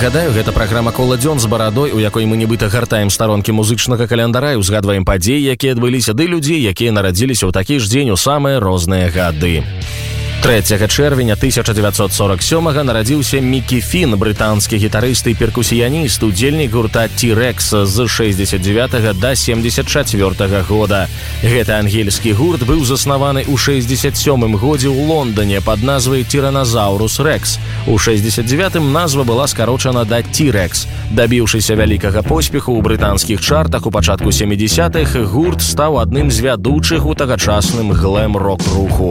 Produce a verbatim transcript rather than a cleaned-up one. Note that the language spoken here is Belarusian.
Нагадаю, гэта праграма «Кола дзён» з барадой, у якой мы нібыта гартаем старонкі музычнага календара і узгадваем падзеі, якія адбыліся, ды людзей, якія нарадзіліся ў такі ж дзень у самыя розныя гады. трэцяга чэрвеня тысяча дзевяцьсот сорок сёмага нарадзіўся Мікі Фін, брытанскі гітарыст і перкусіяніст, удзельнік гурта T-Rex з шэсцьдзесят дзевятага да семьдесят чацвёртага года. Гэты ангельскі гурт быў заснаваны ў шэсцьдесят сёмым годзе ў Лондоне пад назвай Tyrannosaurus Rex. У шэсцьдесят дзевятым назва была скарочана да T-Rex. Дабіўшыся вялікага поспеху ў брытанскіх чартах у пачатку сямідзесятых, гурт стаў адным з вядучых у тагачасным глэм-рок руху.